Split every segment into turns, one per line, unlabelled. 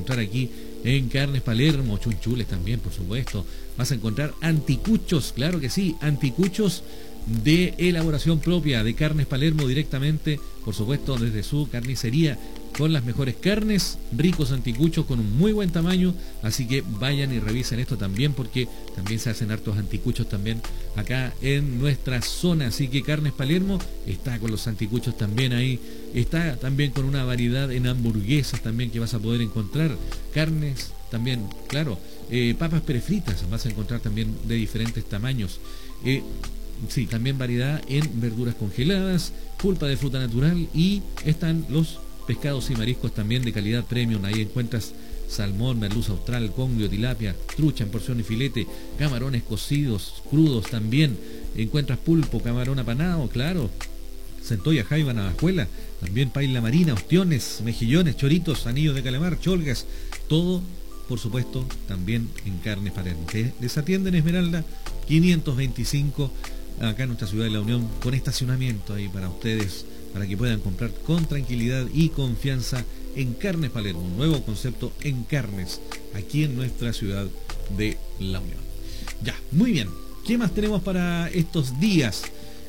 encontrar aquí en Carnes Palermo, chunchules también, por supuesto. Vas a encontrar anticuchos, claro que sí, anticuchos de elaboración propia de Carnes Palermo directamente, por supuesto, desde su carnicería, con las mejores carnes, ricos anticuchos con un muy buen tamaño, así que vayan y revisen esto también, porque también se hacen hartos anticuchos también acá en nuestra zona, así que Carnes Palermo está con los anticuchos también ahí, está también con una variedad en hamburguesas también que vas a poder encontrar, carnes también, claro, papas prefritas vas a encontrar también de diferentes tamaños, sí, también variedad en verduras congeladas, pulpa de fruta natural, y están los pescados y mariscos también de calidad premium. Ahí encuentras salmón, merluza austral, congrio, tilapia, trucha en porción y filete, camarones cocidos, crudos también. Encuentras pulpo, camarón apanado, claro, centolla, jaiba, navajuela, también paila marina, ostiones, mejillones, choritos, anillos de calamar, cholgas, todo, por supuesto, también en Carnes Palermo. Les atienden Esmeralda 525, acá en nuestra ciudad de La Unión, con estacionamiento ahí para ustedes, para que puedan comprar con tranquilidad y confianza en Carnes Palermo, un nuevo concepto en carnes, aquí en nuestra ciudad de La Unión. Ya, muy bien. ¿Qué más tenemos para estos días?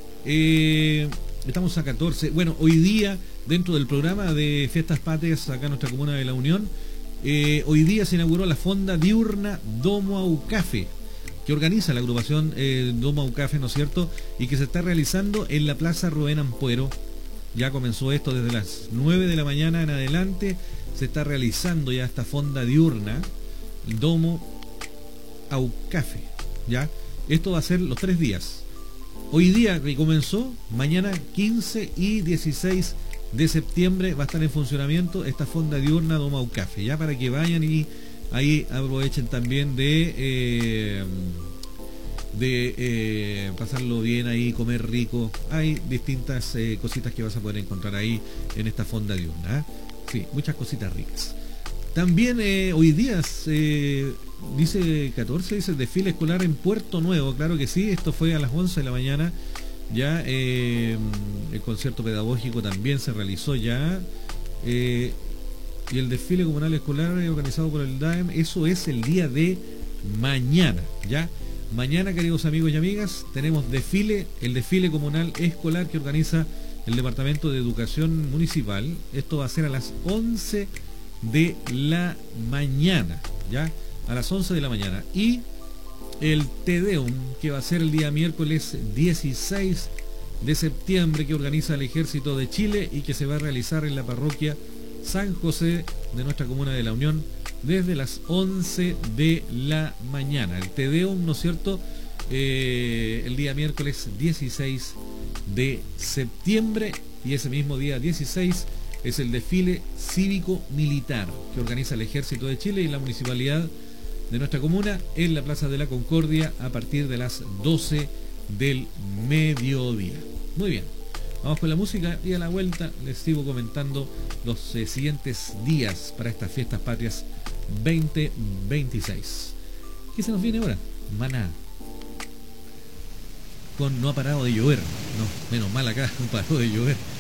Estamos a 14. Bueno, hoy día, dentro del programa de Fiestas Patrias, acá en nuestra comuna de La Unión, hoy día se inauguró la fonda diurna Domo Aucafe, que organiza la agrupación Domo Aucafe, ¿no es cierto? Y que se está realizando en la Plaza Rubén Ampuero. Ya comenzó esto desde las 9 de la mañana en adelante. Se está realizando ya esta fonda diurna Domo Aucafe, ¿ya? Esto va a ser los 3 días. Hoy día que comenzó, mañana 15 y 16 de septiembre va a estar en funcionamiento esta fonda diurna Domo Aucafe, ya, para que vayan y ahí aprovechen también de pasarlo bien ahí, comer rico. Hay distintas cositas que vas a poder encontrar ahí en esta fonda diurna, ¿eh? Sí, muchas cositas ricas. También hoy día dice 14, dice desfile escolar en Puerto Nuevo, claro que sí, esto fue a las 11 de la mañana, ya el concierto pedagógico también se realizó ya, y el desfile comunal escolar organizado por el DAEM, eso es el día de mañana, ya. Mañana, queridos amigos y amigas, tenemos el desfile comunal escolar que organiza el Departamento de Educación Municipal. Esto va a ser a las 11 de la mañana, ¿ya? A las 11 de la mañana. Y el Te Deum, que va a ser el día miércoles 16 de septiembre, que organiza el Ejército de Chile y que se va a realizar en la parroquia San José de nuestra comuna de La Unión, desde las 11 de la mañana. El Te Deum, ¿no es cierto? El día miércoles 16 de septiembre, y ese mismo día 16 es el desfile cívico-militar que organiza el Ejército de Chile y la Municipalidad de nuestra comuna en la Plaza de la Concordia a partir de las 12 del mediodía. Muy bien, vamos con la música y a la vuelta les sigo comentando los siguientes días para estas Fiestas Patrias 2026. ¿Qué se nos viene ahora? Maná. Con No ha parado de llover. No, menos mal acá, no paró de llover.